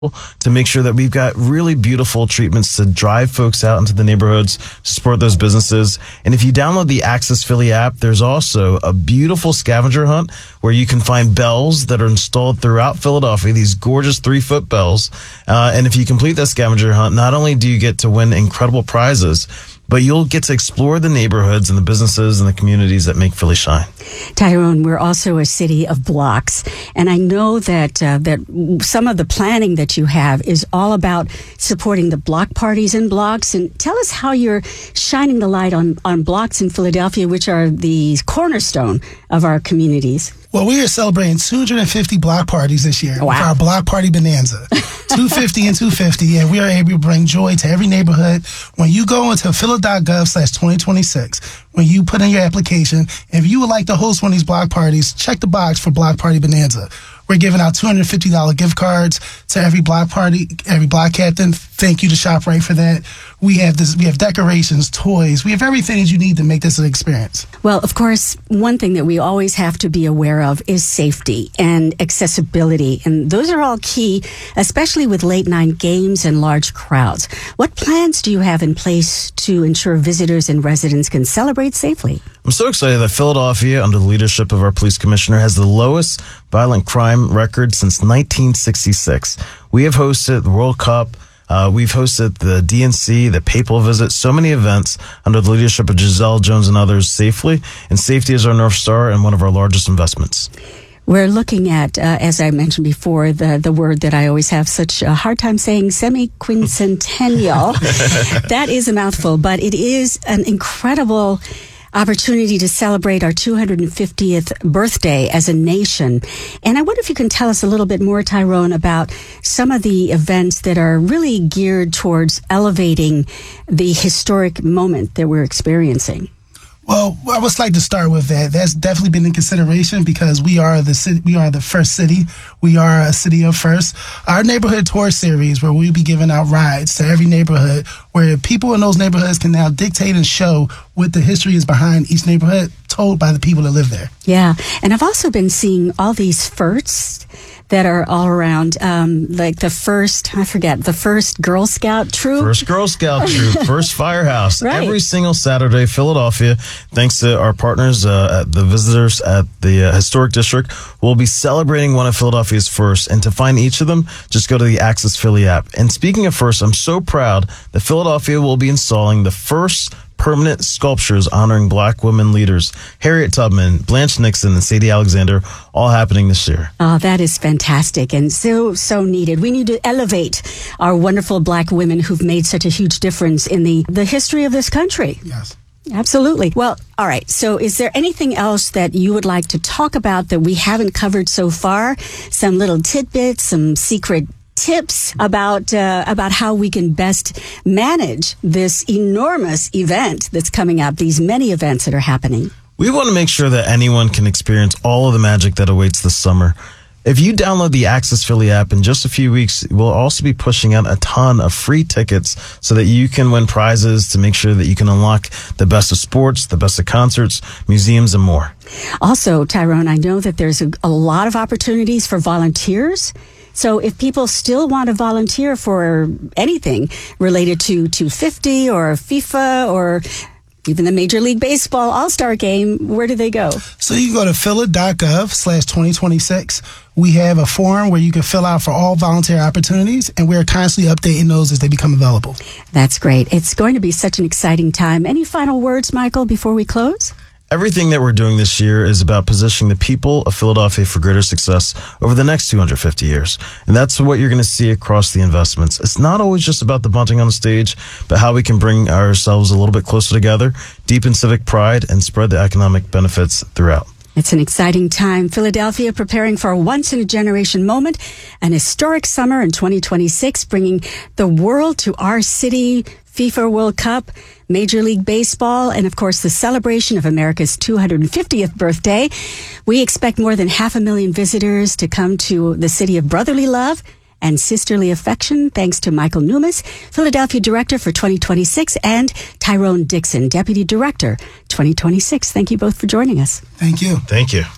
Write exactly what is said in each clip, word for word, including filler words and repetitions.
to make sure that we've got really beautiful treatments to drive folks out into the neighborhoods, to support those businesses. And if you download the Access Philly app, there's also a beautiful scavenger hunt where you can find bells that are installed throughout Philadelphia, these gorgeous three-foot bells. Uh, and if you complete that scavenger hunt, not only do you get to win incredible prizes, but you'll get to explore the neighborhoods and the businesses and the communities that make Philly shine. Tyrone, we're also a city of blocks, and I know that uh, that some of the planning that you have is all about supporting the block parties and blocks. And tell us how you're shining the light on, on blocks in Philadelphia, which are the cornerstone of our communities. Well, we are celebrating two hundred fifty block parties this year Wow. with our Block Party Bonanza. two hundred fifty and two hundred fifty, and we are able to bring joy to every neighborhood. When you go into phila.gov slash 2026, when you put in your application, if you would like to host one of these block parties, check the box for Block Party Bonanza. We're giving out two hundred fifty dollars gift cards to every block party, every block captain. Thank you to ShopRite for that. We have this. We have decorations, toys. We have everything that you need to make this an experience. Well, of course, one thing that we always have to be aware of is safety and accessibility. And those are all key, especially with late night games and large crowds. What plans do you have in place to ensure visitors and residents can celebrate safely? I'm so excited that Philadelphia, under the leadership of our police commissioner, has the lowest violent crime record since nineteen sixty-six. We have hosted the World Cup. Uh, we've hosted the D N C, the Papal Visit, so many events under the leadership of Giselle Jones and others safely. And safety is our North Star and one of our largest investments. We're looking at, uh, as I mentioned before, the, the word that I always have such a hard time saying, semi-quincentennial. That is a mouthful, but it is an incredible opportunity to celebrate our two hundred fiftieth birthday as a nation. And I wonder if you can tell us a little bit more, Tyrone, about some of the events that are really geared towards elevating the historic moment that we're experiencing. Well, I would like to start with that. That's definitely been in consideration because we are the city, we are the first city. We are a city of first. Our neighborhood tour series, where we'll be giving out rides to every neighborhood, where people in those neighborhoods can now dictate and show what the history is behind each neighborhood, told by the people that live there. Yeah, and I've also been seeing all these firsts that are all around, um, like the first, I forget, the first Girl Scout troop. First Girl Scout troop, first Firehouse. Right. Every single Saturday, Philadelphia, thanks to our partners, uh, at the visitors at the uh, Historic District, we'll be celebrating one of Philadelphia's first. And to find each of them, just go to the Access Philly app. And speaking of first, I'm so proud that Philadelphia will be installing the first permanent sculptures honoring black women leaders, Harriet Tubman, Blanche Nixon, and Sadie Alexander, all happening this year. Oh, that is fantastic and so, so needed. We need to elevate our wonderful black women who've made such a huge difference in the, the history of this country. Yes. Absolutely. Well, all right. So is there anything else that you would like to talk about that we haven't covered so far? Some little tidbits, some secret tips about uh, about how we can best manage this enormous event that's coming up, these many events that are happening? We want to make sure that anyone can experience all of the magic that awaits this summer. If you download the Access Philly app in just a few weeks, we'll also be pushing out a ton of free tickets so that you can win prizes to make sure that you can unlock the best of sports, the best of concerts, museums, and more. Also, Tyrone, I know that there's a, a lot of opportunities for volunteers. So if people still want to volunteer for anything related to two fifty or FIFA or even the Major League Baseball All-Star Game, where do they go? So you can go to phila.gov slash 2026. We have a form where you can fill out for all volunteer opportunities, and we're constantly updating those as they become available. That's great. It's going to be such an exciting time. Any final words, Michael, before we close? Everything that we're doing this year is about positioning the people of Philadelphia for greater success over the next two hundred fifty years. And that's what you're going to see across the investments. It's not always just about the bunting on the stage, but how we can bring ourselves a little bit closer together, deepen civic pride, and spread the economic benefits throughout. It's an exciting time. Philadelphia preparing for a once-in-a-generation moment, an historic summer in twenty twenty-six, bringing the world to our city, FIFA World Cup, Major League Baseball, and of course the celebration of America's two hundred fiftieth birthday. We expect more than half a million visitors to come to the city of brotherly love and sisterly affection, thanks to Michael Numas, Philadelphia Director for twenty twenty-six, and Tyrone Dixon, Deputy Director twenty twenty-six. Thank you both for joining us. Thank you. Thank you.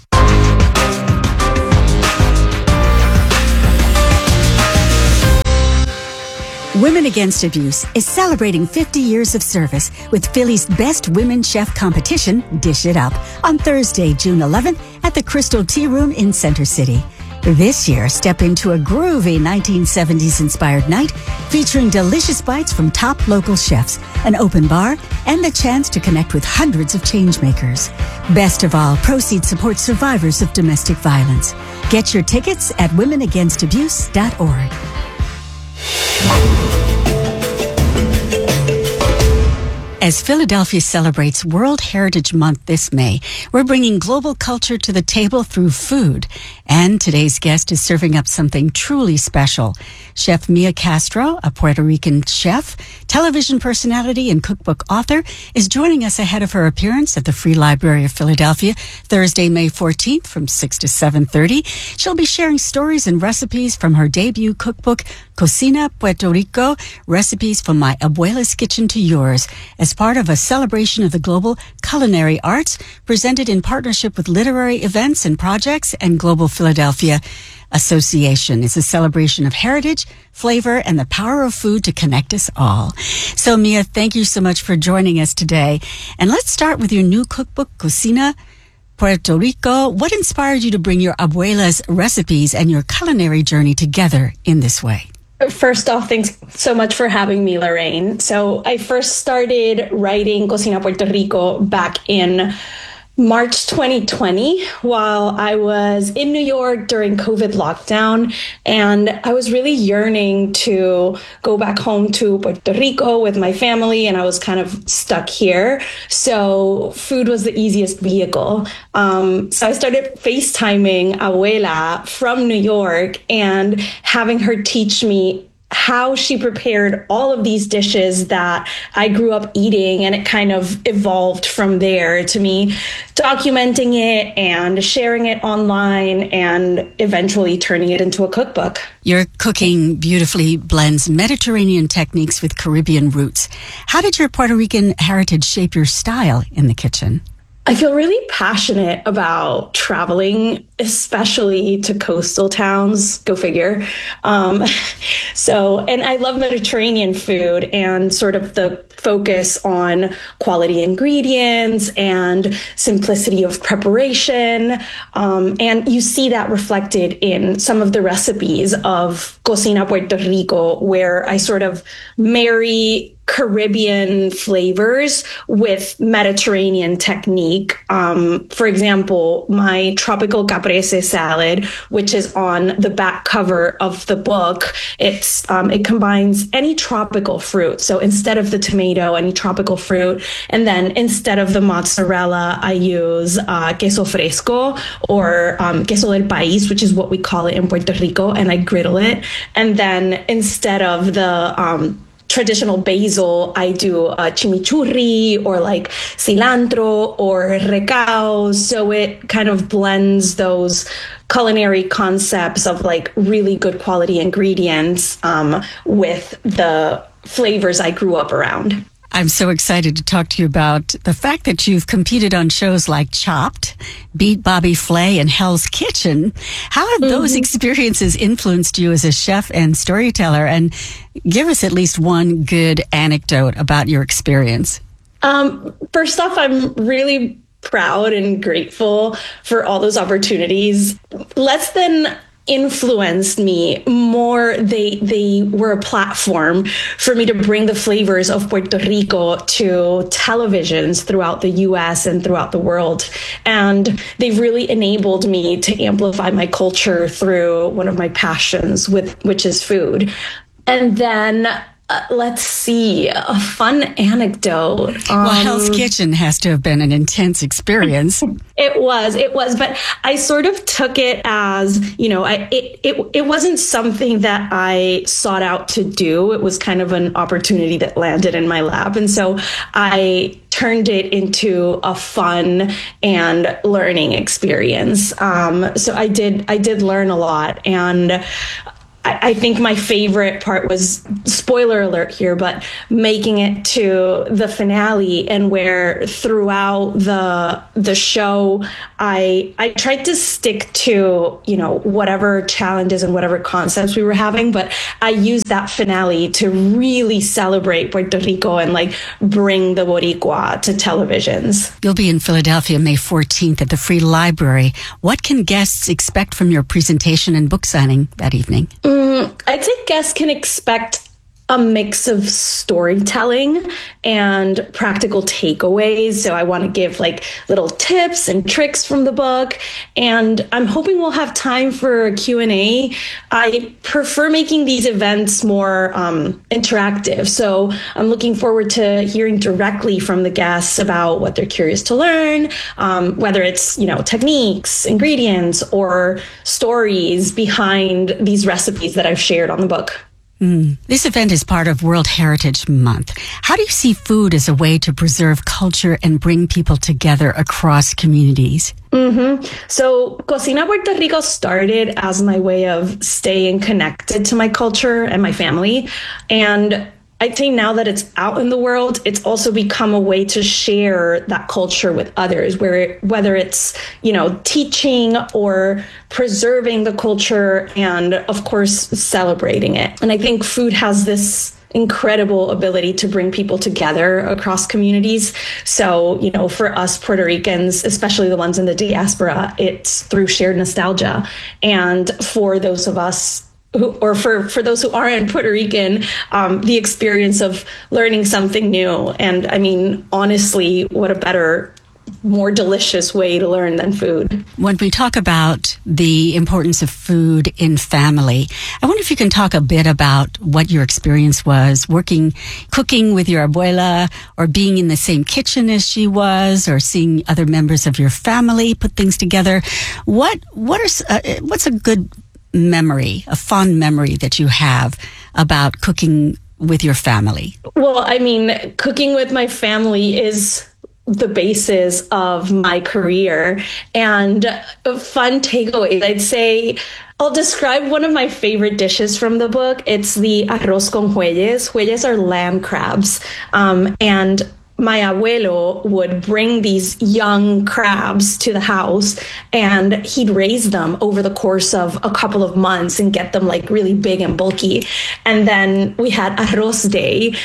Women Against Abuse is celebrating fifty years of service with Philly's best women chef competition, Dish It Up, on Thursday, June eleventh at the Crystal Tea Room in Center City. This year, step into a groovy nineteen seventies inspired night featuring delicious bites from top local chefs, an open bar, and the chance to connect with hundreds of changemakers. Best of all, proceeds support survivors of domestic violence. Get your tickets at women against abuse dot org. As Philadelphia celebrates World Heritage Month this May, we're bringing global culture to the table through food. And today's guest is serving up something truly special. Chef Mia Castro, a Puerto Rican chef, television personality, and cookbook author, is joining us ahead of her appearance at the Free Library of Philadelphia Thursday, May fourteenth from six to seven thirty. She'll be sharing stories and recipes from her debut cookbook, Cocina Puerto Rico, Recipes from My Abuela's Kitchen to Yours, as part of a celebration of the global culinary arts presented in partnership with literary events and projects and Global Philadelphia Association. It's a celebration of heritage, flavor, and the power of food to connect us all. So, Mia, thank you so much for joining us today. And let's start with your new cookbook, Cocina Puerto Rico. What inspired you to bring your abuela's recipes and your culinary journey together in this way? First off, thanks so much for having me, Lorraine. So I first started writing Cocina Puerto Rico back in March twenty twenty while I was in New York during COVID lockdown. And I was really yearning to go back home to Puerto Rico with my family, and I was kind of stuck here. So food was the easiest vehicle. Um, so I started FaceTiming Abuela from New York and having her teach me how she prepared all of these dishes that I grew up eating. And it kind of evolved from there to me documenting it and sharing it online and eventually turning it into a cookbook. Your cooking beautifully blends Mediterranean techniques with Caribbean roots. How did your Puerto Rican heritage shape your style in the kitchen? I feel really passionate about traveling, especially to coastal towns. Go figure. Um, so, and I love Mediterranean food and sort of the focus on quality ingredients and simplicity of preparation. Um, and you see that reflected in some of the recipes of Cocina Puerto Rico, where I sort of marry Caribbean flavors with Mediterranean technique. Um, for example, my tropical caprese salad, which is on the back cover of the book, it's um, it combines any tropical fruit. So instead of the tomato, any tropical fruit, and then instead of the mozzarella, I use uh, queso fresco or um, queso del país, which is what we call it in Puerto Rico, and I griddle it. And then instead of the um, traditional basil, I do a chimichurri or like cilantro or recao. So it kind of blends those culinary concepts of like really good quality ingredients um, with the flavors I grew up around. I'm so excited to talk to you about the fact that you've competed on shows like Chopped, Beat Bobby Flay, and Hell's Kitchen. How have mm-hmm. those experiences influenced you as a chef and storyteller? And give us at least one good anecdote about your experience. Um, first off, I'm really proud and grateful for all those opportunities. Less than influenced me more. They they were a platform for me to bring the flavors of Puerto Rico to televisions throughout the U S and throughout the world. And they really enabled me to amplify my culture through one of my passions, with which is food. And then Uh, let's see, a fun anecdote. Um, well, Hell's Kitchen has to have been an intense experience. It was, it was, but I sort of took it as, you know, I, it, it, it wasn't something that I sought out to do. It was kind of an opportunity that landed in my lap. And so I turned it into a fun and learning experience. Um, so I did, I did learn a lot. And I, I think my favorite part was, spoiler alert here, but making it to the finale, and where throughout the the show, I I tried to stick to, you know, whatever challenges and whatever concepts we were having, but I used that finale to really celebrate Puerto Rico and like bring the Boricua to televisions. You'll be in Philadelphia May fourteenth at the Free Library. What can guests expect from your presentation and book signing that evening? Mm, I'd say guests can expect a mix of storytelling and practical takeaways. So I want to give like little tips and tricks from the book. And I'm hoping we'll have time for a Q and A. I prefer making these events more um, interactive. So I'm looking forward to hearing directly from the guests about what they're curious to learn, um, whether it's, you know, techniques, ingredients, or stories behind these recipes that I've shared on the book. Mm. This event is part of World Heritage Month. How do you see food as a way to preserve culture and bring people together across communities? Mm-hmm. So Cocina Puerto Rico started as my way of staying connected to my culture and my family. And I'd say now that it's out in the world, it's also become a way to share that culture with others, where it, whether it's, you know, teaching or preserving the culture and, of course, celebrating it. And I think food has this incredible ability to bring people together across communities. So, you know, for us Puerto Ricans, especially the ones in the diaspora, it's through shared nostalgia. And for those of us Who, or for, for those who aren't Puerto Rican, um, the experience of learning something new. And I mean, honestly, what a better, more delicious way to learn than food. When we talk about the importance of food in family, I wonder if you can talk a bit about what your experience was working, cooking with your abuela, or being in the same kitchen as she was, or seeing other members of your family put things together. What, what are, uh, what's a good memory, a fond memory that you have about cooking with your family? Well, I mean, cooking with my family is the basis of my career. And a fun takeaway, I'd say, I'll describe one of my favorite dishes from the book. It's the arroz con jueyes. Jueyes are land crabs. Um, and my abuelo would bring these young crabs to the house, and he'd raise them over the course of a couple of months and get them like really big and bulky. And then we had arroz day.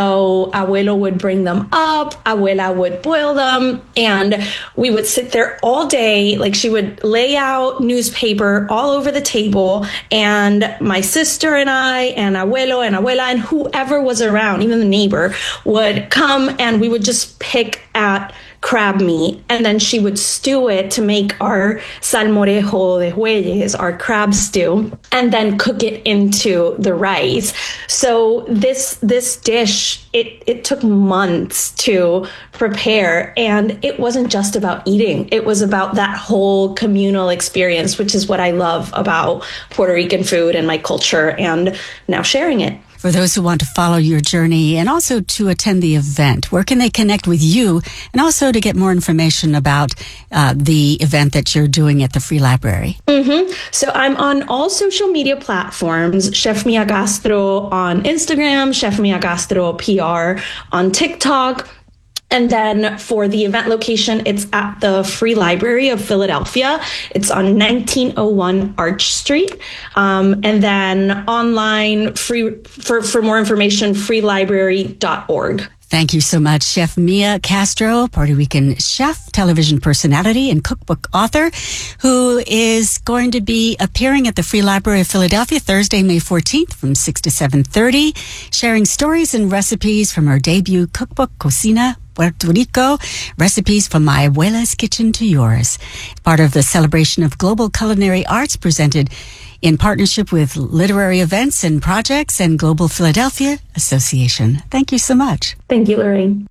So abuelo would bring them up, abuela would boil them, and we would sit there all day. Like, she would lay out newspaper all over the table, and my sister and I and abuelo and abuela and whoever was around, even the neighbor, would come, and we would just pick at crab meat, and then she would stew it to make our salmorejo de jueyes, our crab stew, and then cook it into the rice. So this this dish, it it took months to prepare, and it wasn't just about eating. It was about that whole communal experience, which is what I love about Puerto Rican food and my culture, and now sharing it. For those who want to follow your journey and also to attend the event, where can they connect with you, and also to get more information about uh, the event that you're doing at the Free Library? Mm-hmm. So I'm on all social media platforms, Chef Mia Castro on Instagram, Chef Mia Castro P R on TikTok. And then for the event location, it's at the Free Library of Philadelphia. It's on nineteen oh one Arch Street. Um, and then online, free for, for more information, free library dot org. Thank you so much, Chef Mia Castro, Puerto Rican chef, television personality, and cookbook author, who is going to be appearing at the Free Library of Philadelphia Thursday, May fourteenth from six to seven thirty, sharing stories and recipes from her debut cookbook, Cocina Puerto Rico, recipes from my abuela's kitchen to yours. Part of the celebration of global culinary arts presented in partnership with literary events and projects and Global Philadelphia Association. Thank you so much. Thank you, Lorraine.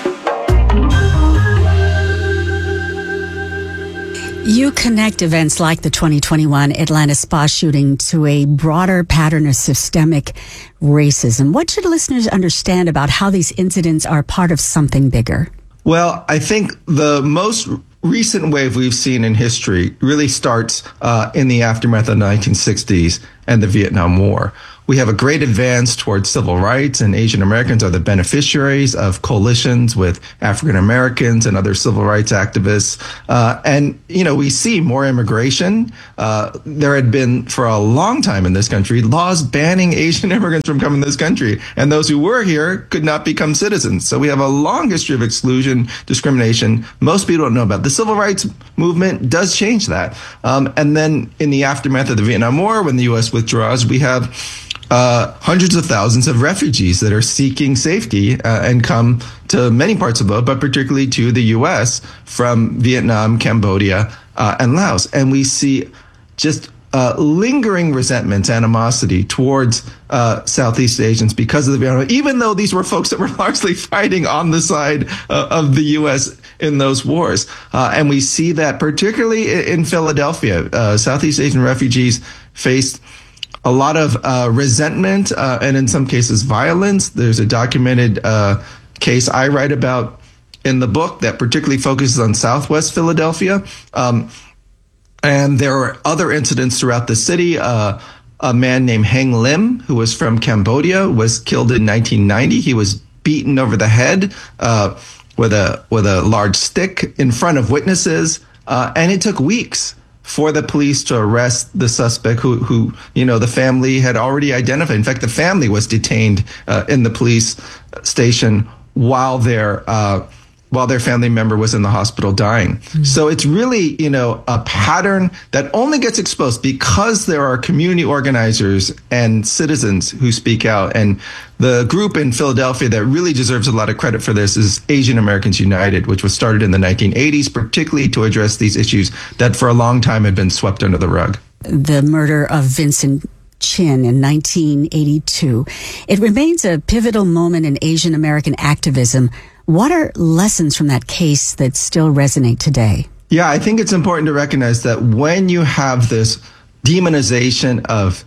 You connect events like the twenty twenty-one Atlanta spa shooting to a broader pattern of systemic racism. What should listeners understand about how these incidents are part of something bigger? Well, I think the most recent wave we've seen in history really starts uh, in the aftermath of the nineteen sixties and the Vietnam War. We have a great advance towards civil rights, and Asian Americans are the beneficiaries of coalitions with African Americans and other civil rights activists. Uh, and, you know, we see more immigration. Uh, there had been, for a long time in this country, laws banning Asian immigrants from coming to this country. And those who were here could not become citizens. So we have a long history of exclusion, discrimination. Most people don't know about. The civil rights movement does change that. Um, and then in the aftermath of the Vietnam War, when the U S withdraws, we have Uh, hundreds of thousands of refugees that are seeking safety uh, and come to many parts of the world, but particularly to the U S from Vietnam, Cambodia, uh, and Laos. And we see just uh, lingering resentments, animosity towards uh, Southeast Asians because of the Vietnam War, even though these were folks that were largely fighting on the side uh, of the U S in those wars. Uh, and we see that particularly in Philadelphia. Uh, Southeast Asian refugees faced a lot of uh, resentment uh, and in some cases violence. There's a documented uh, case I write about in the book that particularly focuses on Southwest Philadelphia. Um, and there are other incidents throughout the city. Uh, a man named Heng Lim, who was from Cambodia, was killed in nineteen ninety. He was beaten over the head uh, with a with a large stick in front of witnesses. Uh, and it took weeks for the police to arrest the suspect who, who, you know, the family had already identified. In fact, the family was detained uh, in the police station while their uh, while their family member was in the hospital dying. Mm-hmm. So it's really, you know, a pattern that only gets exposed because there are community organizers and citizens who speak out. And the group in Philadelphia that really deserves a lot of credit for this is Asian Americans United, which was started in the nineteen eighties, particularly to address these issues that for a long time had been swept under the rug. The murder of Vincent Chin in nineteen eighty-two. It remains a pivotal moment in Asian American activism. What are lessons from that case that still resonate today? Yeah, I think it's important to recognize that when you have this demonization of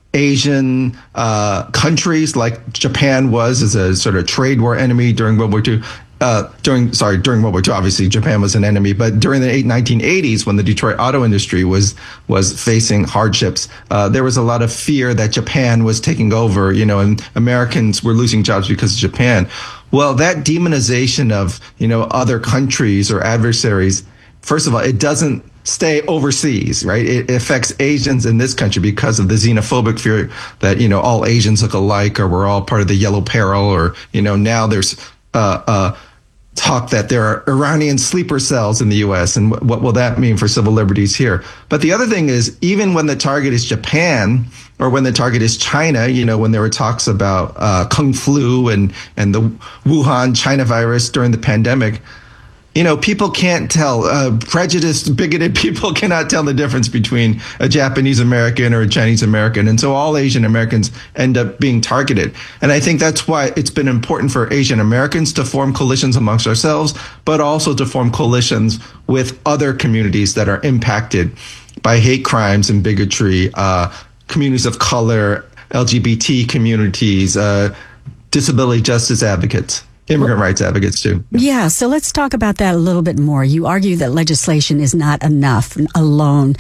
Asian uh, countries, like Japan was as a sort of trade war enemy during World War Two, uh, during sorry during World War Two, obviously Japan was an enemy, but during the nineteen eighties, when the Detroit auto industry was was facing hardships, uh, there was a lot of fear that Japan was taking over, you know, and Americans were losing jobs because of Japan. Well, that demonization of, you know, other countries or adversaries, first of all, it doesn't stay overseas, right? It affects Asians in this country because of the xenophobic fear that, you know, all Asians look alike, or we're all part of the yellow peril, or, you know, now there's uh, uh, talk that there are Iranian sleeper cells in the U S, and what will that mean for civil liberties here? But the other thing is, even when the target is Japan, or when the target is China, you know, when there were talks about uh, Kung Flu and, and the Wuhan China virus during the pandemic, you know, people can't tell. Uh, prejudiced, bigoted people cannot tell the difference between a Japanese American or a Chinese American. And so all Asian Americans end up being targeted. And I think that's why it's been important for Asian Americans to form coalitions amongst ourselves, but also to form coalitions with other communities that are impacted by hate crimes and bigotry, uh, communities of color, L G B T communities, uh, disability justice advocates. Immigrant rights advocates, too. Yeah, so let's talk about that a little bit more. You argue that legislation is not enough alone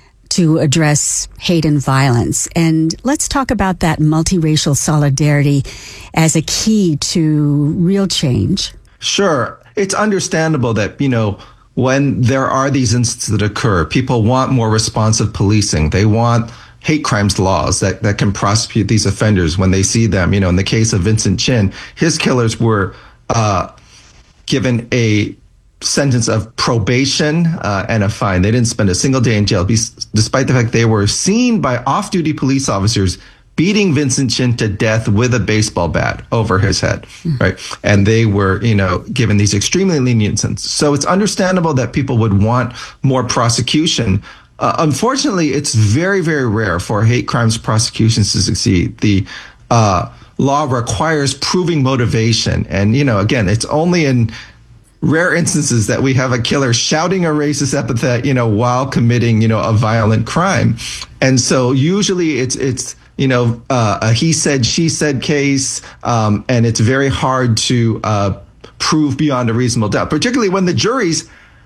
to address hate and violence. And let's talk about that multiracial solidarity as a key to real change. Sure. It's understandable that, you know, when there are these instances that occur, people want more responsive policing. They want hate crimes laws that, that can prosecute these offenders when they see them. You know, in the case of Vincent Chin, his killers were uh, given a sentence of probation uh, and a fine. They didn't spend a single day in jail, despite the fact they were seen by off-duty police officers beating Vincent Chin to death with a baseball bat over his head, mm-hmm. right? And they were, you know, given these extremely lenient sentences. So it's understandable that people would want more prosecution. Uh, unfortunately, it's very, very rare for hate crimes prosecutions to succeed. The uh, law requires proving motivation. And, you know, again, it's only in rare instances that we have a killer shouting a racist epithet, you know, while committing, you know, a violent crime. And so usually it's, it's, you know, uh, a he said, she said case. Um, and it's very hard to uh, prove beyond a reasonable doubt, particularly when the juries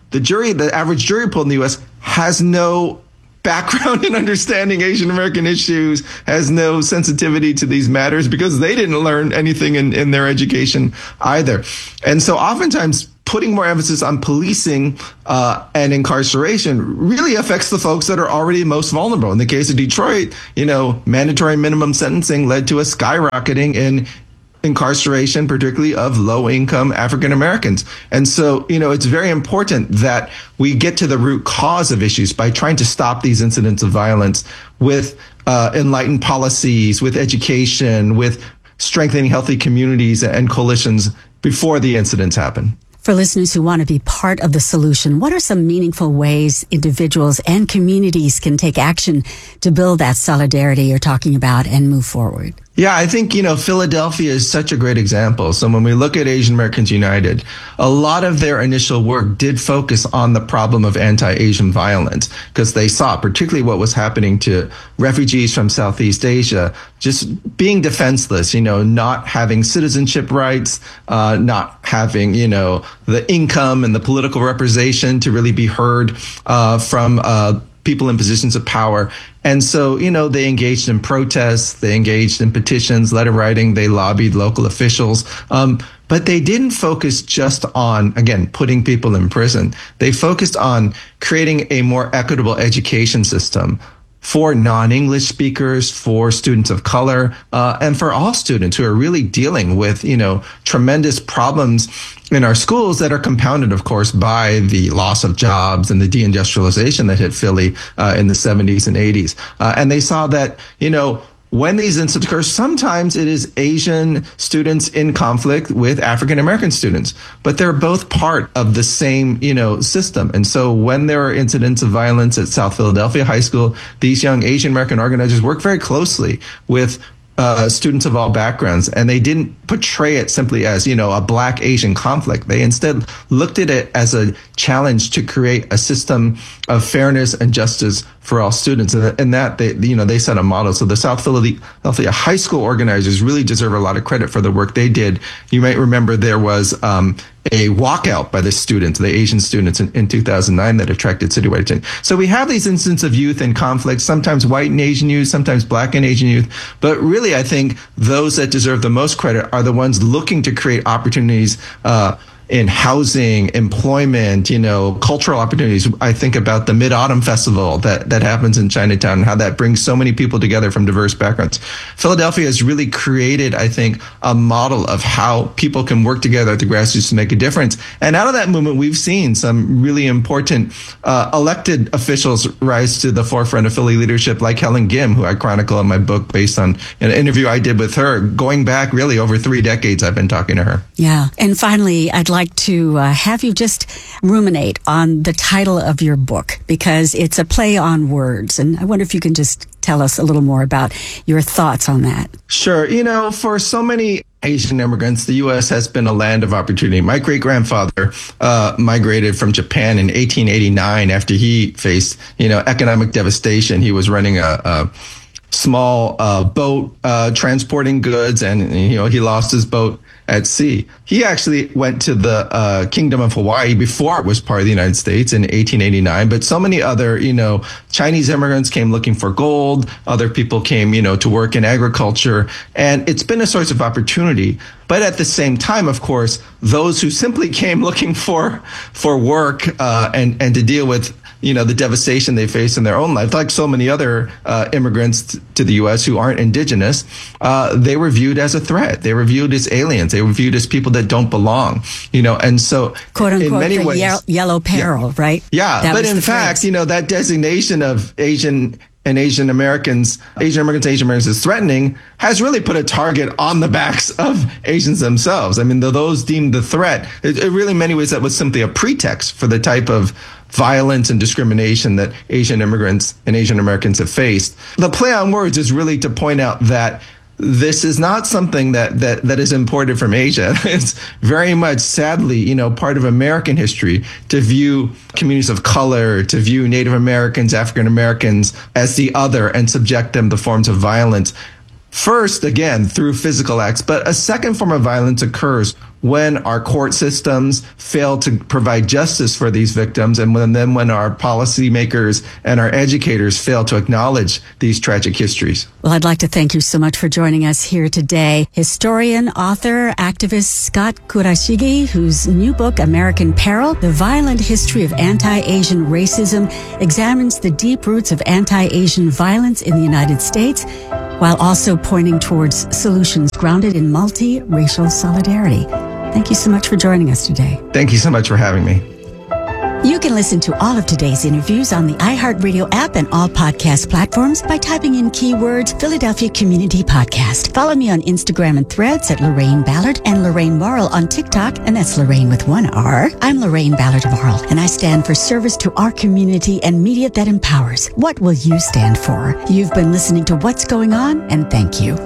the jury, the average jury pool in the U S has no background in understanding Asian American issues, has no sensitivity to these matters because they didn't learn anything in, in their education either. And so oftentimes putting more emphasis on policing uh, and incarceration really affects the folks that are already most vulnerable. In the case of Detroit, you know, mandatory minimum sentencing led to a skyrocketing in incarceration, particularly of low-income African Americans. And so, you know, it's very important that we get to the root cause of issues by trying to stop these incidents of violence with uh, enlightened policies, with education, with strengthening healthy communities and coalitions before the incidents happen. For listeners who want to be part of the solution, what are some meaningful ways individuals and communities can take action to build that solidarity you're talking about and move forward? Yeah, I think, you know, Philadelphia is such a great example. So when we look at Asian Americans United, a lot of their initial work did focus on the problem of anti-Asian violence because they saw particularly what was happening to refugees from Southeast Asia, just being defenseless, you know, not having citizenship rights, uh, not having, you know, the income and the political representation to really be heard uh, from uh people in positions of power. And so, you know, they engaged in protests, they engaged in petitions, letter writing, they lobbied local officials. Um, but they didn't focus just on, again, putting people in prison. They focused on creating a more equitable education system for non-English speakers, for students of color, uh, and for all students who are really dealing with, you know, tremendous problems in our schools that are compounded, of course, by the loss of jobs and the deindustrialization that hit Philly uh, in the seventies and eighties. Uh, and they saw that, you know, when these incidents occur, sometimes it is Asian students in conflict with African American students, but they're both part of the same, you know, system. And so when there are incidents of violence at South Philadelphia High School, these young Asian American organizers work very closely with Uh, students of all backgrounds, and they didn't portray it simply as, you know, a Black Asian conflict. They instead looked at it as a challenge to create a system of fairness and justice for all students, and, and that they, you know, they set a model. So the South Philadelphia High School organizers really deserve a lot of credit for the work they did. You might remember there was um, a walkout by the students, the Asian students in, in two thousand nine that attracted citywide attention. So we have these instances of youth in conflict, sometimes white and Asian youth, sometimes Black and Asian youth. But really, I think those that deserve the most credit are the ones looking to create opportunities uh, in housing, employment, you know, cultural opportunities. I think about the Mid-Autumn Festival that, that happens in Chinatown and how that brings so many people together from diverse backgrounds. Philadelphia has really created, I think, a model of how people can work together at the grassroots to make a difference. And out of that movement, we've seen some really important uh, elected officials rise to the forefront of Philly leadership, like Helen Gim, who I chronicle in my book based on an interview I did with her, going back really over three decades. I've been talking to her. Yeah. And finally, I'd like to uh, have you just ruminate on the title of your book, because it's a play on words. And I wonder if you can just tell us a little more about your thoughts on that. Sure. You know, for so many Asian immigrants, the U S has been a land of opportunity. My great-grandfather uh, migrated from Japan in eighteen eighty-nine after he faced, you know, economic devastation. He was running a, a small uh, boat uh, transporting goods, and, you know, he lost his boat at sea. He actually went to the uh, Kingdom of Hawaii before it was part of the United States in eighteen eighty-nine. But so many other, you know, Chinese immigrants came looking for gold. Other people came, you know, to work in agriculture. And it's been a source of opportunity. But at the same time, of course, those who simply came looking for for work uh, and, and to deal with, you know, the devastation they face in their own life, like so many other uh, immigrants t- to the U S who aren't indigenous, uh, they were viewed as a threat. They were viewed as aliens. They were viewed as people that don't belong, you know, and so quote unquote, in many the ways, ye- yellow peril, yeah, right? Yeah, That but in phrase. fact, you know, that designation of Asian and Asian Americans, Asian Americans, Asian Americans as threatening has really put a target on the backs of Asians themselves. I mean, those deemed the threat, it, it really in many ways that was simply a pretext for the type of violence and discrimination that Asian immigrants and Asian Americans have faced. The play on words is really to point out that this is not something that, that, that is imported from Asia. It's very much, sadly, you know, part of American history to view communities of color, to view Native Americans, African Americans as the other and subject them to forms of violence. First, again, through physical acts, but a second form of violence occurs when our court systems fail to provide justice for these victims, and when, then when our policymakers and our educators fail to acknowledge these tragic histories. Well, I'd like to thank you so much for joining us here today. Historian, author, activist Scott Kurashige, whose new book, American Peril, The Violent History of Anti-Asian Racism, examines the deep roots of anti-Asian violence in the United States, while also pointing towards solutions grounded in multi-racial solidarity. Thank you so much for joining us today. Thank you so much for having me. You can listen to all of today's interviews on the iHeartRadio app and all podcast platforms by typing in keywords Philadelphia Community Podcast. Follow me on Instagram and Threads at Lorraine Ballard and Lorraine Morrill on TikTok, and that's Lorraine with one R. I'm Lorraine Ballard Morrill, and I stand for service to our community and media that empowers. What will you stand for? You've been listening to What's Going On, and thank you.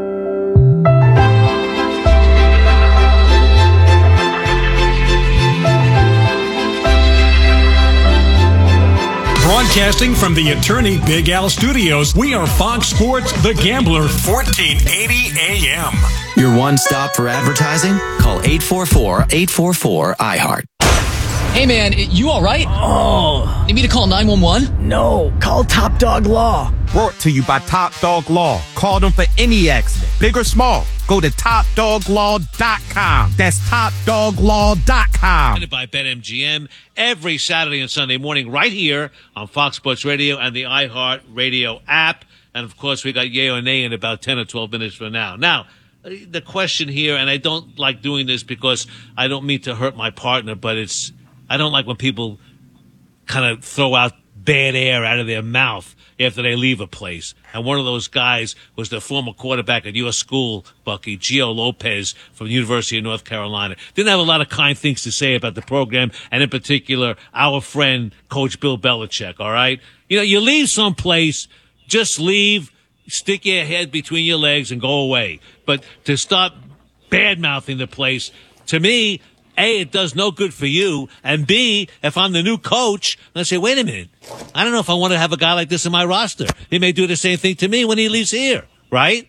Broadcasting from the Attorney Big Al Studios, we are Fox Sports The Gambler, fourteen eighty A M. Your one stop for advertising? Call eight four four, eight four four, I heart. Hey man, you alright? Oh. Need me to call nine one one? No, call Top Dog Law. Brought to you by Top Dog Law. Call them for any accident, big or small. Go to top dog law dot com. That's top dog law dot com. Presented by BetMGM every Saturday and Sunday morning right here on Fox Sports Radio and the iHeart Radio app. And, of course, we got Yay or Nay in about ten or twelve minutes from now. Now, the question here, and I don't like doing this because I don't mean to hurt my partner, but it's I don't like when people kind of throw out bad air out of their mouth after they leave a place. And one of those guys was the former quarterback at your school, Bucky, Gio Lopez from the University of North Carolina. Didn't have a lot of kind things to say about the program, and in particular, our friend, Coach Bill Belichick, all right? You know, you leave someplace, just leave, stick your head between your legs and go away. But to stop bad-mouthing the place, to me, A, it does no good for you, and B, if I'm the new coach, I say, wait a minute, I don't know if I want to have a guy like this in my roster. He may do the same thing to me when he leaves here, right?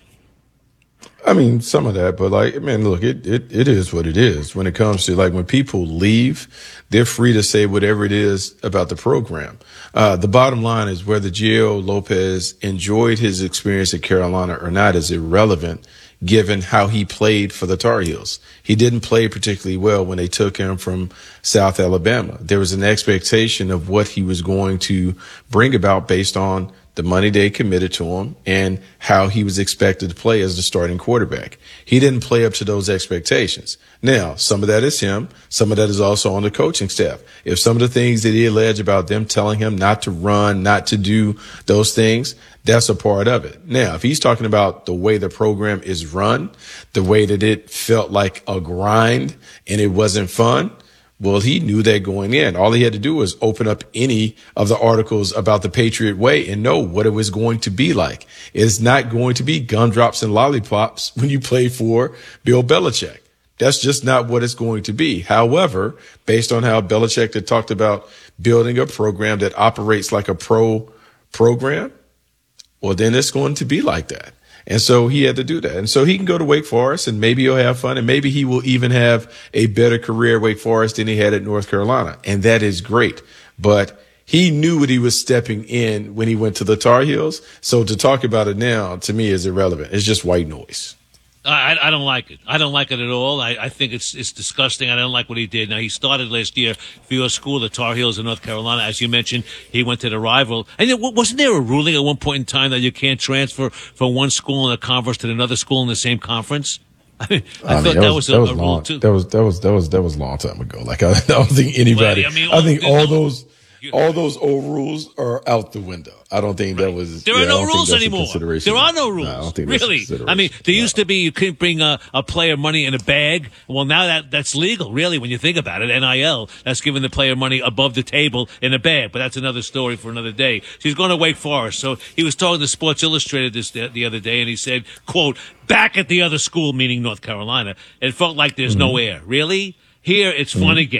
I mean, some of that, but like, man, look, it, it, it is what it is. When it comes to like when people leave, they're free to say whatever it is about the program. Uh, the bottom line is whether Gio Lopez enjoyed his experience at Carolina or not is irrelevant, given how he played for the Tar Heels. He didn't play particularly well when they took him from South Alabama. There was an expectation of what he was going to bring about based on the money they committed to him and how he was expected to play as the starting quarterback. He didn't play up to those expectations. Now, some of that is him. Some of that is also on the coaching staff. If some of the things that he alleged about them telling him not to run, not to do those things, that's a part of it. Now, if he's talking about the way the program is run, the way that it felt like a grind and it wasn't fun, well, he knew that going in. All he had to do was open up any of the articles about the Patriot Way and know what it was going to be like. It's not going to be gumdrops and lollipops when you play for Bill Belichick. That's just not what it's going to be. However, based on how Belichick had talked about building a program that operates like a pro program, well, then it's going to be like that. And so he had to do that. And so he can go to Wake Forest and maybe he'll have fun and maybe he will even have a better career at Wake Forest than he had at North Carolina. And that is great. But he knew what he was stepping in when he went to the Tar Heels. So to talk about it now, to me, is irrelevant. It's just white noise. I, I don't like it. I don't like it at all. I, I think it's it's disgusting. I don't like what he did. Now, he started last year for your school, the Tar Heels in North Carolina. As you mentioned, he went to the rival. And it, wasn't there a ruling at one point in time that you can't transfer from one school in a conference to another school in the same conference? I, mean, I, I mean, thought that, that was, was a, that was a long, rule, too. That was, that was, that was, that was a long time ago. Like, I, I don't think anybody, well, I, mean, I think all those, you, all those old rules are out the window. I don't think right. that was. There yeah, are no rules anymore. There are no rules. No, I don't think really. I mean, there no. used to be you couldn't bring a, a player money in a bag. Well, now that that's legal, really, when you think about it. N I L, that's giving the player money above the table in a bag. But that's another story for another day. She's going to Wake Forest. So he was talking to Sports Illustrated this the other day, and he said, quote, back at the other school, meaning North Carolina, it felt like there's mm-hmm. no air. Really? Here, it's mm-hmm. fun again.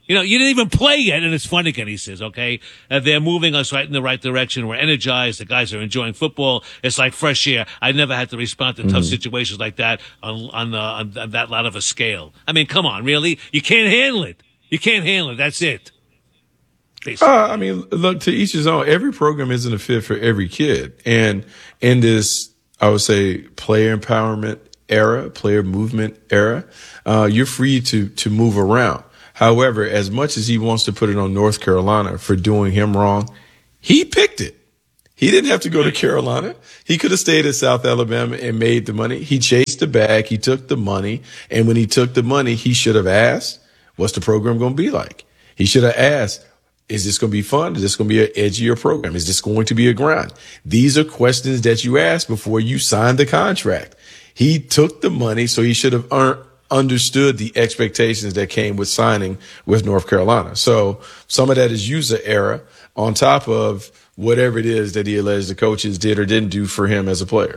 You know, you didn't even play yet, and it's fun again, he says, okay? Uh, they're moving us right in the right direction. We're energized. The guys are enjoying football. It's like fresh air. I never had to respond to mm-hmm. tough situations like that on, on, the, on that lot of a scale. I mean, come on, really? You can't handle it. You can't handle it. That's it. Uh, I mean, look, to each his own. Every program isn't a fit for every kid. And in this, I would say, player empowerment era, player movement era, uh, you're free to, to move around. However, as much as he wants to put it on North Carolina for doing him wrong, he picked it. He didn't have to go to Carolina. He could have stayed at South Alabama and made the money. He chased the bag. He took the money. And when he took the money, he should have asked, what's the program going to be like? He should have asked, is this going to be fun? Is this going to be an edgier program? Is this going to be a grind? These are questions that you ask before you sign the contract. He took the money, so he should have earned understood the expectations that came with signing with North Carolina. So some of that is user error on top of whatever it is that he alleged the coaches did or didn't do for him as a player.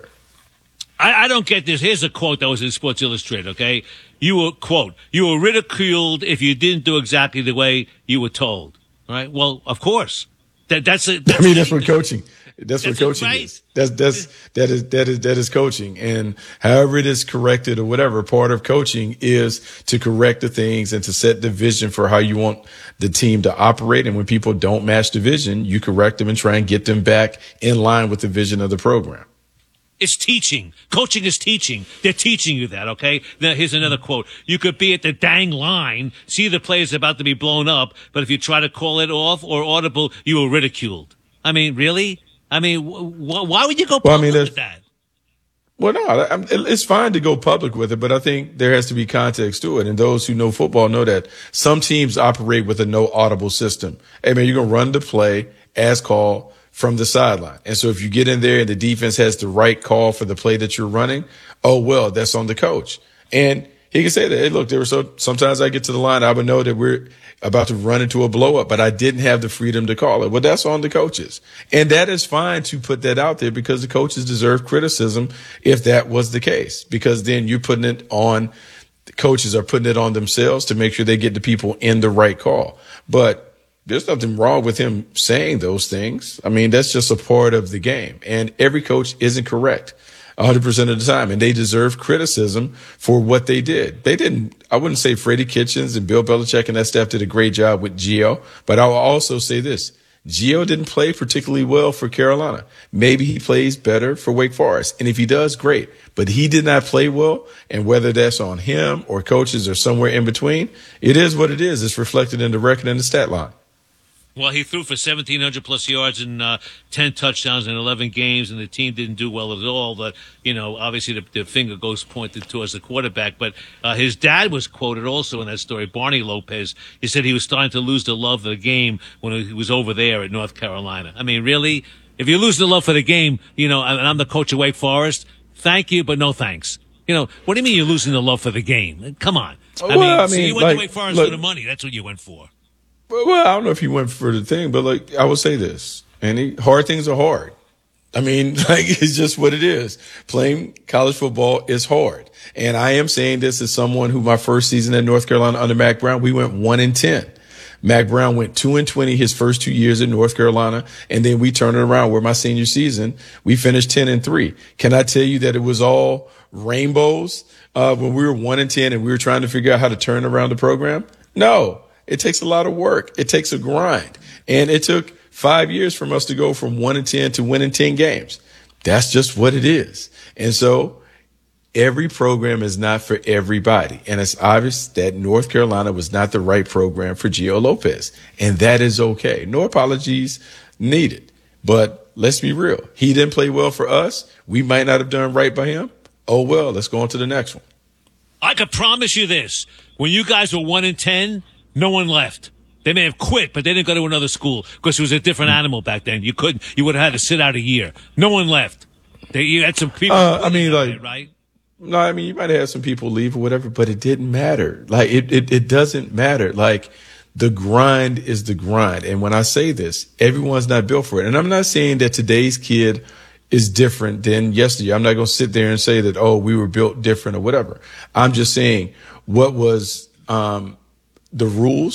I, I don't get this. Here's a quote that was in Sports Illustrated, okay? You were, quote, you were ridiculed if you didn't do exactly the way you were told. All right? Well, of course. That, that's a, that's I mean, that's what coaching That's, That's what coaching right. is. That's that's that is that is that is coaching. And however it is corrected or whatever, part of coaching is to correct the things and to set the vision for how you want the team to operate. And when people don't match the vision, you correct them and try and get them back in line with the vision of the program. It's teaching. Coaching is teaching. They're teaching you that, okay? Now, here's another quote. You could be at the dang line, see the player's about to be blown up, but if you try to call it off or audible, you were ridiculed. I mean, really? I mean, wh- why would you go public well, I mean, with that? Well, no, it's fine to go public with it, but I think there has to be context to it. And those who know football know that some teams operate with a no audible system. Hey, man, you're going to run the play as called from the sideline. And so if you get in there and the defense has the right call for the play that you're running, oh, well, that's on the coach. And he can say that, hey, look, there were so sometimes I get to the line, I would know that we're about to run into a blow up, but I didn't have the freedom to call it. Well, that's on the coaches. And that is fine to put that out there because the coaches deserve criticism if that was the case, because then you're putting it on, the coaches are putting it on themselves to make sure they get the people in the right call. But there's nothing wrong with him saying those things. I mean, that's just a part of the game. And every coach isn't correct one hundred percent of the time, and they deserve criticism for what they did. They didn't, I wouldn't say Freddie Kitchens and Bill Belichick and that staff did a great job with Gio, but I will also say this. Gio didn't play particularly well for Carolina. Maybe he plays better for Wake Forest, and if he does, great. But he did not play well, and whether that's on him or coaches or somewhere in between, it is what it is. It's reflected in the record and the stat line. Well, he threw for seventeen hundred plus yards and uh, ten touchdowns in eleven games, and the team didn't do well at all. But, you know, obviously the, the finger goes pointed towards the quarterback. But uh, his dad was quoted also in that story, Barney Lopez. He said he was starting to lose the love of the game when he was over there at North Carolina. I mean, really? If you lose the love for the game, you know, and I'm the coach of Wake Forest, thank you, but no thanks. You know, what do you mean you're losing the love for the game? Come on. I well, mean, I mean, so you went like, to Wake Forest look, for the money. That's what you went for. Well, I don't know if he went for the thing, but like I would say this, and hard things are hard. I mean, like it's just what it is. Playing college football is hard, and I am saying this as someone who my first season at North Carolina under Mack Brown, we went one and ten. Mack Brown went two and twenty his first two years at North Carolina, and then we turned it around. Where my senior season, we finished ten and three. Can I tell you that it was all rainbows uh, when we were one and ten and we were trying to figure out how to turn around the program? No. It takes a lot of work. It takes a grind. And it took five years from us to go from one and ten to winning ten games. That's just what it is. And so every program is not for everybody. And it's obvious that North Carolina was not the right program for Gio Lopez. And that is okay. No apologies needed. But let's be real. He didn't play well for us. We might not have done right by him. Oh, well, let's go on to the next one. I could promise you this. When you guys were one and ten, no one left. They may have quit, but they didn't go to another school because it was a different animal back then. You couldn't. You would have had to sit out a year. No one left. They, you had some people. Uh, I mean, like, there, right? No, I mean, you might have had some people leave or whatever, but it didn't matter. Like, it, it, it doesn't matter. Like, the grind is the grind. And when I say this, everyone's not built for it. And I'm not saying that today's kid is different than yesterday. I'm not going to sit there and say that, oh, we were built different or whatever. I'm just saying what was, um, the rules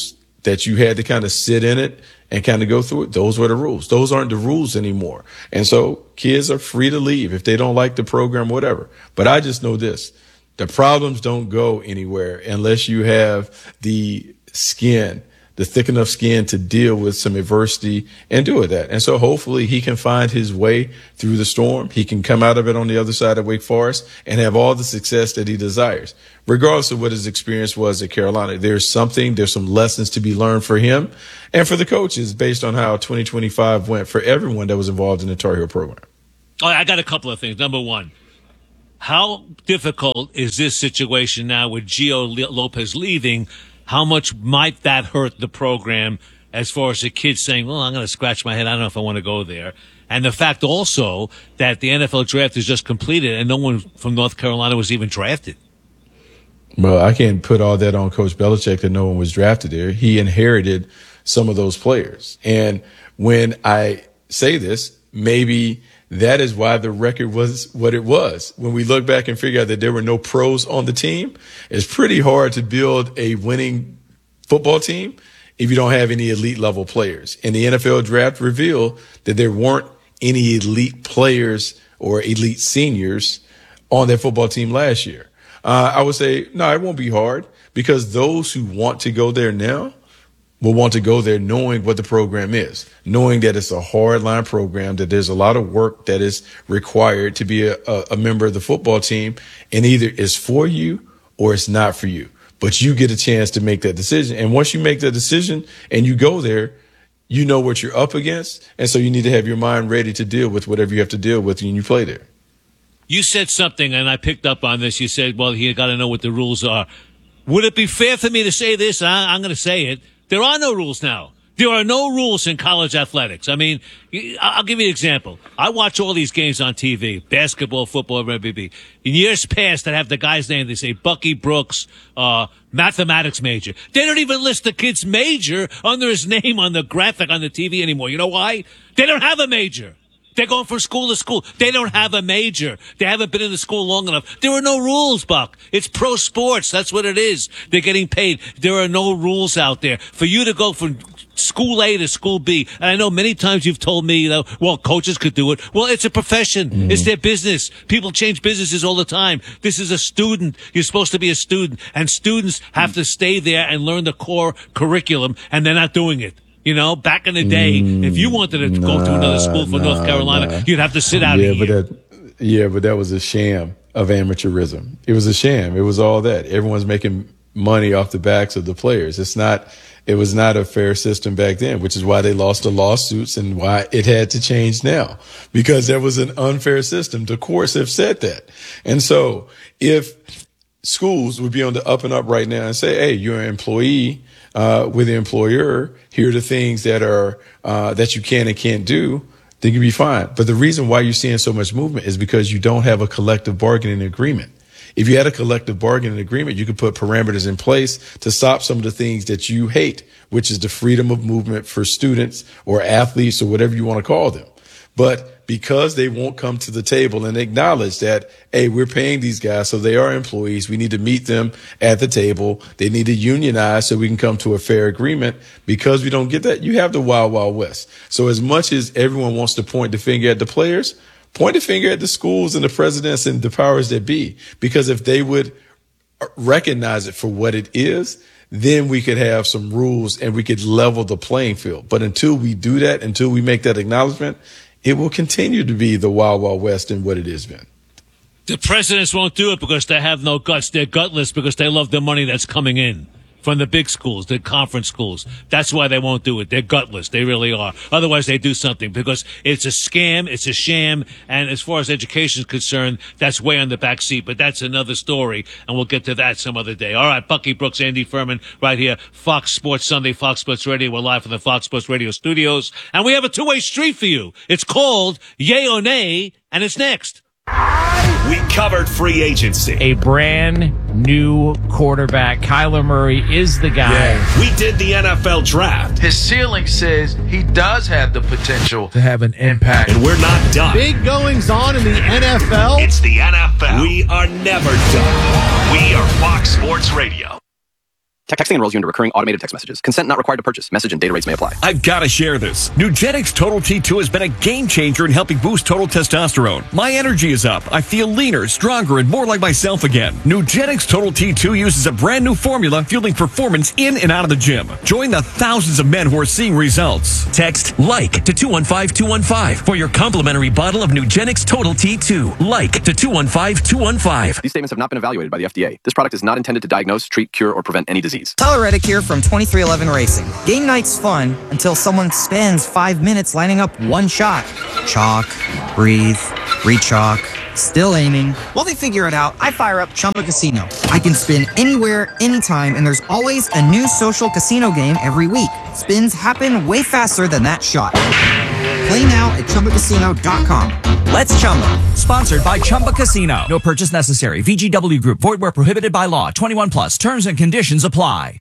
that you had to kind of sit in it and kind of go through it. Those were the rules. Those aren't the rules anymore. And so kids are free to leave if they don't like the program, whatever. But I just know this. The problems don't go anywhere unless you have the skin, the thick enough skin to deal with some adversity and do with that. And so hopefully he can find his way through the storm. He can come out of it on the other side of Wake Forest and have all the success that he desires, regardless of what his experience was at Carolina. There's something, there's some lessons to be learned for him and for the coaches based on how twenty twenty-five went for everyone that was involved in the Tar Heel program. Oh, I got a couple of things. Number one, how difficult is this situation now with Gio Lopez leaving? How much might that hurt the program as far as the kids saying, well, I'm going to scratch my head. I don't know if I want to go there. And the fact also that the N F L draft is just completed and no one from North Carolina was even drafted. Well, I can't put all that on Coach Belichick that no one was drafted there. He inherited some of those players. And when I say this, maybe that is why the record was what it was. When we look back and figure out that there were no pros on the team, it's pretty hard to build a winning football team if you don't have any elite level players. And the N F L draft revealed that there weren't any elite players or elite seniors on that football team last year. Uh, I would say, no, it won't be hard because those who want to go there now will want to go there knowing what the program is, knowing that it's a hardline program, that there's a lot of work that is required to be a, a, a member of the football team, and either it's for you or it's not for you. But you get a chance to make that decision. And once you make that decision and you go there, you know what you're up against. And so you need to have your mind ready to deal with whatever you have to deal with when you play there. You said something, and I picked up on this. You said, well, you got to know what the rules are. Would it be fair for me to say this? I, I'm going to say it. There are no rules now. There are no rules in college athletics. I mean, I'll give you an example. I watch all these games on T V, basketball, football, M V P. In years past, I'd have the guy's name. They say Bucky Brooks, uh, mathematics major. They don't even list the kid's major under his name on the graphic on the T V anymore. You know why? They don't have a major. They're going from school to school. They don't have a major. They haven't been in the school long enough. There are no rules, Buck. It's pro sports. That's what it is. They're getting paid. There are no rules out there. For you to go from school A to school B, and I know many times you've told me, you know, well, coaches could do it. Well, it's a profession. Mm. It's their business. People change businesses all the time. This is a student. You're supposed to be a student, and students have to stay there and learn the core curriculum, and they're not doing it. You know, back in the day, mm, if you wanted to nah, go to another school for nah, North Carolina, nah. you'd have to sit out yeah, a year. But that, yeah, but that was a sham of amateurism. It was a sham. It was all that. Everyone's making money off the backs of the players. It's not, it was not a fair system back then, which is why they lost the lawsuits and why it had to change now, because there was an unfair system. The courts have said that. And so if schools would be on the up and up right now and say, hey, you're an employee, Uh, with the employer, here are the things that are, uh, that you can and can't do, then you'll be fine. But the reason why you're seeing so much movement is because you don't have a collective bargaining agreement. If you had a collective bargaining agreement, you could put parameters in place to stop some of the things that you hate, which is the freedom of movement for students or athletes or whatever you want to call them. But because they won't come to the table and acknowledge that, hey, we're paying these guys, so they are employees. We need to meet them at the table. They need to unionize so we can come to a fair agreement. Because we don't get that, you have the wild, wild west. So as much as everyone wants to point the finger at the players, point the finger at the schools and the presidents and the powers that be. Because if they would recognize it for what it is, then we could have some rules and we could level the playing field. But until we do that, until we make that acknowledgement, it will continue to be the wild, wild west in what it has been. The presidents won't do it because they have no guts. They're gutless because they love the money that's coming in from the big schools, the conference schools. That's why they won't do it. They're gutless. They really are. Otherwise, they do something because it's a scam, it's a sham, and as far as education is concerned, that's way on the back seat. But that's another story, and we'll get to that some other day. All right, Bucky Brooks, Andy Furman, right here, Fox Sports Sunday, Fox Sports Radio. We're live from the Fox Sports Radio studios, and we have a two-way street for you. It's called Yay or Nay, and it's next. We covered free agency. A brand new quarterback. Kyler Murray is the guy. Yeah. We did the N F L draft. His ceiling says he does have the potential to have an impact. And we're not done. Big goings on in the N F L. It's the N F L. We are never done. We are Fox Sports Radio. Texting enrolls you into recurring automated text messages. Consent not required to purchase. Message and data rates may apply. I've got to share this. Nugenix Total T two has been a game changer in helping boost total testosterone. My energy is up. I feel leaner, stronger, and more like myself again. Nugenix Total T two uses a brand new formula fueling performance in and out of the gym. Join the thousands of men who are seeing results. Text LIKE to two one five two one five for your complimentary bottle of Nugenix Total T two. LIKE to two one five two one five. These statements have not been evaluated by the F D A. This product is not intended to diagnose, treat, cure, or prevent any disease. Tyler Reddick here from twenty-three eleven Racing. Game night's fun until someone spends five minutes lining up one shot. Chalk, breathe, re-chalk, still aiming. While they figure it out, I fire up Chumba Casino. I can spin anywhere, anytime, and there's always a new social casino game every week. Spins happen way faster than that shot. Play now at Chumba Casino dot com. Let's Chumba. Sponsored by Chumba Casino. No purchase necessary. V G W Group. Void where prohibited by law. twenty-one plus. Terms and conditions apply.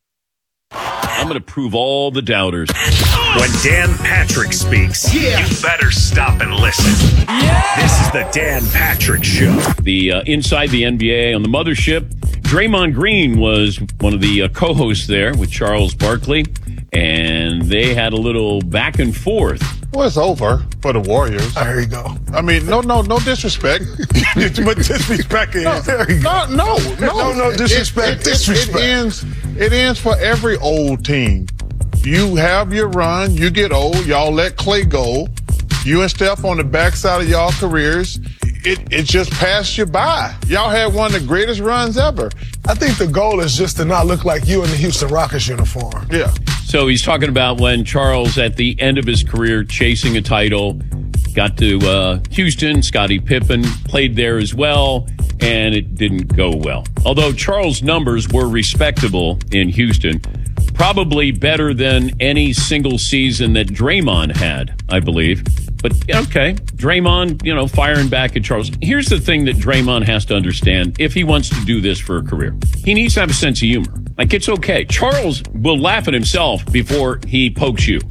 I'm going to prove all the doubters. When Dan Patrick speaks, yeah. you better stop and listen. Yeah. This is the Dan Patrick Show. The uh, Inside the N B A on the Mothership. Draymond Green was one of the uh, co-hosts there with Charles Barkley, and they had a little back and forth. Well, it's over for the Warriors. There you go. I mean, no, no, no disrespect. But disrespect is. No, there you go. no, no, no, no, no disrespect. It, it, disrespect. It, it ends. It ends for every old team. You have your run. You get old. Y'all let Clay go. You and Steph on the backside of y'all careers. It it just passed you by. Y'all had one of the greatest runs ever. I think the goal is just to not look like you in the Houston Rockets uniform. Yeah. So he's talking about when Charles, at the end of his career, chasing a title, got to uh, Houston. Scottie Pippen played there as well, and it didn't go well. Although Charles' numbers were respectable in Houston, probably better than any single season that Draymond had, I believe. But, okay, Draymond, you know, firing back at Charles. Here's the thing that Draymond has to understand if he wants to do this for a career. He needs to have a sense of humor. Like, it's okay. Charles will laugh at himself before he pokes you.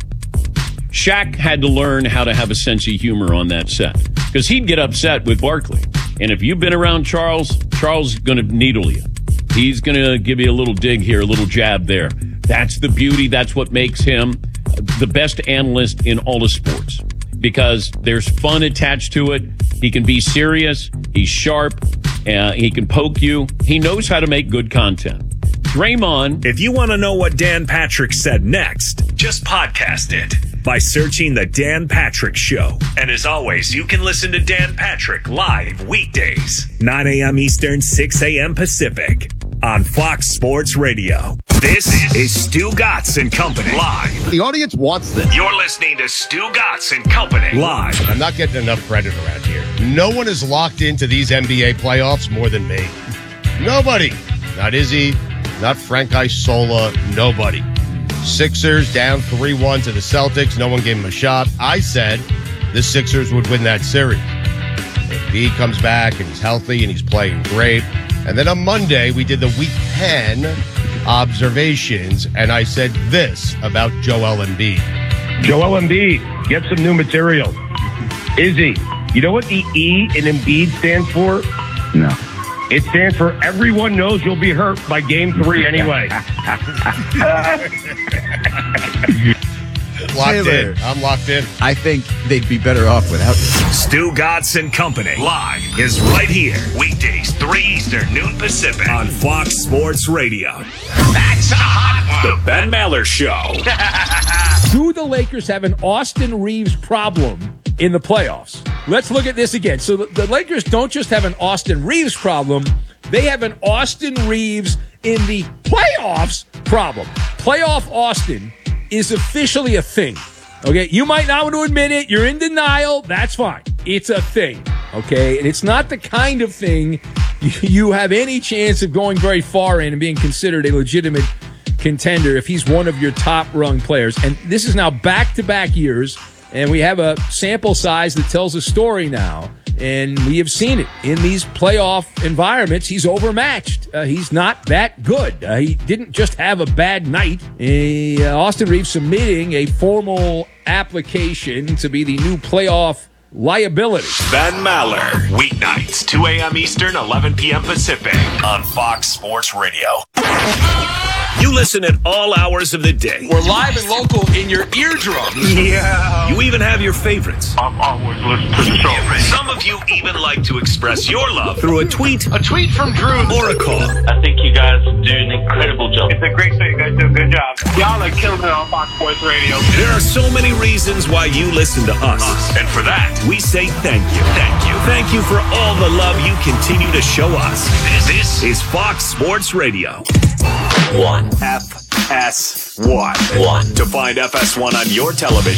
Shaq had to learn how to have a sense of humor on that set because he'd get upset with Barkley. And if you've been around Charles, Charles is going to needle you. He's going to give you a little dig here, a little jab there. That's the beauty. That's what makes him the best analyst in all of sports because there's fun attached to it. He can be serious. He's sharp. Uh, he can poke you. He knows how to make good content. Draymond. If you want to know what Dan Patrick said next, just podcast it by searching The Dan Patrick Show. And as always, you can listen to Dan Patrick live weekdays, nine a.m. Eastern, six a.m. Pacific on Fox Sports Radio. This is Stu Gatz and Company live. The audience wants this. You're listening to Stu Gatz and Company live. I'm not getting enough credit around here. No one is locked into these N B A playoffs more than me. Nobody. Not Izzy. Not Frank Isola. Nobody. Sixers down three one to the Celtics. No one gave him a shot. I said the Sixers would win that series. If B comes back and he's healthy and he's playing great. And then on Monday, we did the Week ten observations, and I said this about Joel Embiid. Joel Embiid, get some new material. Izzy, you know what the E in Embiid stands for? No. It stands for everyone knows you'll be hurt by game three anyway. Locked in. I'm locked in. I think they'd be better off without you. Stu Gatz and Company live is right here. Weekdays, three Eastern, noon Pacific on Fox Sports Radio. That's a hot one. The Ben Maller Show. Do the Lakers have an Austin Reeves problem in the playoffs? Let's look at this again. So the, the Lakers don't just have an Austin Reeves problem. They have an Austin Reeves in the playoffs problem. Playoff Austin is officially a thing. Okay, you might not want to admit it. You're in denial. That's fine. It's a thing. Okay, and it's not the kind of thing you have any chance of going very far in and being considered a legitimate contender if he's one of your top-rung players. And this is now back-to-back years, and we have a sample size that tells a story now. And we have seen it in these playoff environments. He's overmatched. Uh, he's not that good. Uh, he didn't just have a bad night. Uh, Austin Reeves submitting a formal application to be the new playoff liability. Ben Maller, weeknights, two a.m. Eastern, eleven p.m. Pacific on Fox Sports Radio. You listen at all hours of the day. We're live and local in your eardrums. Yeah. You even have your favorites. I've always listened to the show. Some of you even like to express your love through a tweet, A tweet from Drew. or a call. I think you guys do an incredible job. It's a great show. You guys do a good job. Y'all are killing it on Fox Sports Radio. There are so many reasons why you listen to us. And for that, we say thank you. Thank you. Thank you for all the love you continue to show us. This is Fox Sports Radio. One. F S one. One. To find F S one on your television,